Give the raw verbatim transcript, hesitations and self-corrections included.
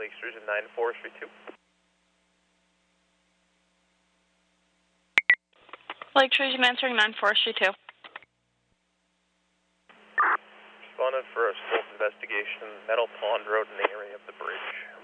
Lake Sturgeon, nine Forestry two. Lake Sturgeon answering nine Forestry two. Responded for a smoke investigation, Metal Pond Road in the area of the bridge.